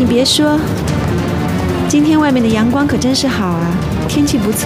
你别说，今天外面的阳光可真是好啊，天气不错。